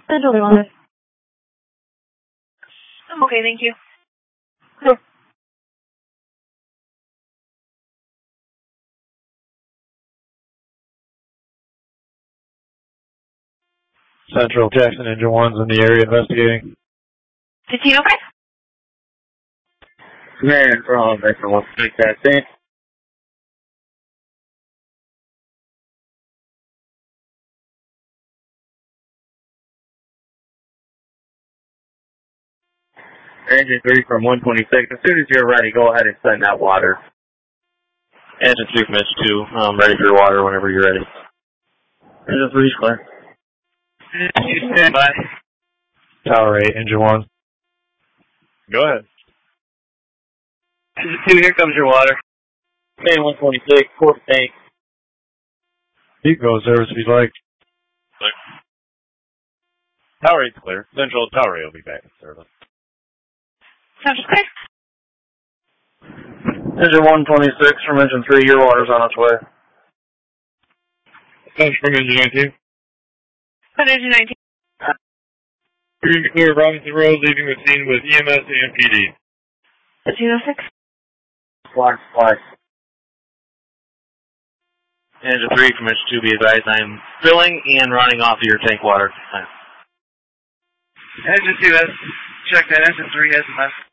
Central One. I'm okay, thank you. Sure. Central, Jackson Engine 1's in the area investigating. 15, okay? Man, from Vector 116, Engine 3 from 126. As soon as you're ready, go ahead and send that water. Engine 3 from Engine 2, ready for your water whenever you're ready. Engine 3 is clear. Stand by. Tower 8, Engine 1. Go ahead. Engine 2, here comes your water. Man 126, fourth tank. You can go service if you'd like. Clear. Tower 8's clear. Central, Tower 8 will be back in service. Sounds clear. Engine 126 from Engine 3, your water's on its way. Thanks from Engine 19. From Engine 19. Green to clear Robinson Road, leaving the scene with EMS and PD. 1506. Flash. Engine 3 from Engine 2, be advised I'm filling and running off of your tank water. Engine 2 has checked that. Engine 3 has the message.